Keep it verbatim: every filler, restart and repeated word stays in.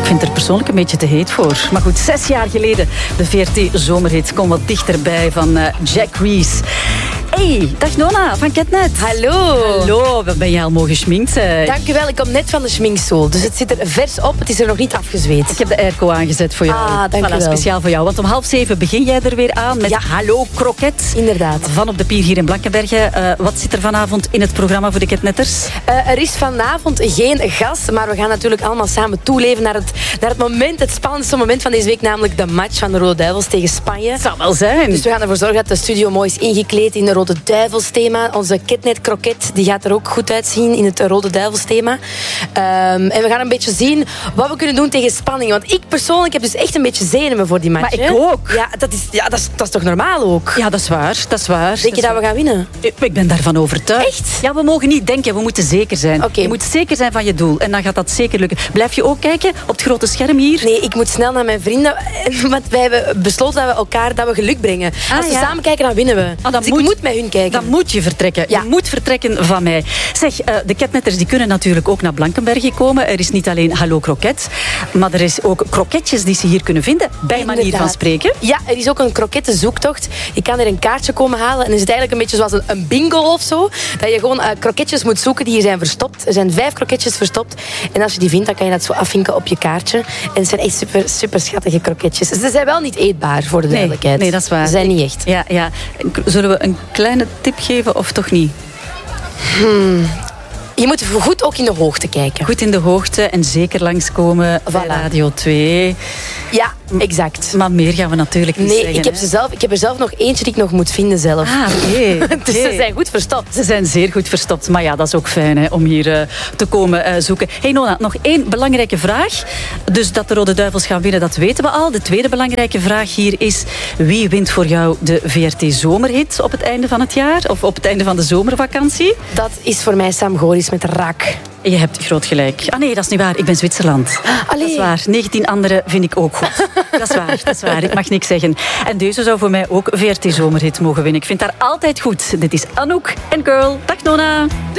Ik vind er persoonlijk een beetje te heet voor. Maar goed, zes jaar geleden, de V R T-zomerhit, kom wat dichterbij van uh, Jack Reese. Hey, dag Nona van Ketnet. Hallo. Hallo, wat ben je al mogen geschminkt? Uh, Dank u wel, ik kom net van de schminkschool. Dus het zit er vers op, het is er nog niet afgezweet. Ik heb de airco aangezet voor jou. Ah, dank voilà, u wel. Speciaal voor jou. Want om half zeven begin jij er weer aan met ja. Hallo Kroket. Inderdaad. Van op de pier hier in Blankenberge. Uh, wat zit er vanavond in het programma voor de Ketnetters? Uh, er is vanavond geen gast, maar we gaan natuurlijk allemaal samen toeleven naar het, naar het moment, het spannendste moment van deze week, namelijk de match van de Rode Duivels tegen Spanje. Het zou wel zijn. Dus we gaan ervoor zorgen dat de studio mooi is ingekleed in de Rode Duivels thema. Onze Ketnet Kroket die gaat er ook goed uitzien in het Rode Duivels thema. Um, en we gaan een beetje zien wat we kunnen doen tegen spanning. Want ik persoonlijk heb dus echt een beetje zenuwen voor die match. Maar ik hè? ook. Ja, dat is, ja dat, is, dat is toch normaal ook? Ja, dat is waar. Dat is waar. Denk je dat we gaan winnen? Ik ben daarvan overtuigd. Echt? Ja, we mogen niet denken. We moeten zeker zijn. Okay. Je moet zeker zijn van je doel. En dan gaat dat zeker lukken. Blijf je ook kijken op het grote scherm hier? Nee, ik moet snel naar mijn vrienden. Want wij hebben besloten dat we elkaar dat we geluk brengen. Ah, Als we ja. samen kijken, dan winnen we. Ah, dan dus moet, ik moet met hun kijken. Dan moet je vertrekken. Ja. Je moet vertrekken van mij. Zeg, uh, de Ketnetters die kunnen natuurlijk ook naar Blankenberge komen. Er is niet alleen Hallo Kroket, maar er is ook kroketjes die ze hier kunnen vinden. Bij manier Inderdaad. van spreken. Ja, er is ook een krokettenzoektocht. Je kan er een kaartje komen halen. En is het eigenlijk een beetje zoals een, een bingo of zo. Dat je gewoon uh, kroketjes moet zoeken die hier zijn verstopt. Er zijn vijf kroketjes verstopt. En als je die vindt, dan kan je dat zo afvinken op je kaartje. En het zijn echt super, super schattige kroketjes. Ze zijn wel niet eetbaar, voor de duidelijkheid. Nee, dat is waar. Ze zijn niet echt. Ja, ja. Zullen we een kleine tip geven of toch niet? Hmm. Je moet goed ook in de hoogte kijken. Goed in de hoogte en zeker langskomen bij Voilà. Radio twee. Ja, exact. Maar meer gaan we natuurlijk niet Nee, zeggen. ik heb, hè? ze zelf, ik heb er zelf nog eentje die ik nog moet vinden zelf. Ah, oké. Dus Oké. ze zijn goed verstopt. Ze zijn zeer goed verstopt. Maar ja, dat is ook fijn hè, om hier uh, te komen uh, zoeken. Hey Nona, nog één belangrijke vraag. Dus dat de Rode Duivels gaan winnen, dat weten we al. De tweede belangrijke vraag hier is: wie wint voor jou de V R T-zomerhit op het einde van het jaar? Of op het einde van de zomervakantie? Dat is voor mij Sam Goris met Raak. Je hebt groot gelijk. Ah nee, dat is niet waar. Ik ben Zwitserland. Allee. Dat is waar. negentien andere vind ik ook goed. Dat is waar, dat is waar. Ik mag niks zeggen. En deze zou voor mij ook V R T-zomerhit mogen winnen. Ik vind haar altijd goed. Dit is Anouk en Girl. Dag Nona.